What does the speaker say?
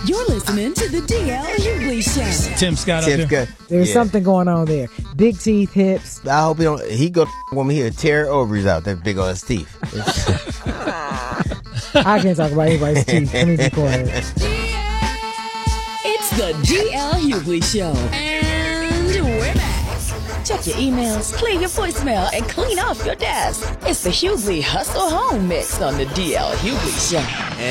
You're listening to the DL Hughley Show. Tim Scott up there. There's something going on there. Big teeth, hips. I hope he go woman here tear ovaries out. That big old teeth. I can't talk about anybody's teeth. Let me be quiet. It's the DL Hughley Show. And we're back. Check your emails, clear your voicemail, and clean off your desk. It's the Hughley Hustle Home Mix on the DL Hughley Show.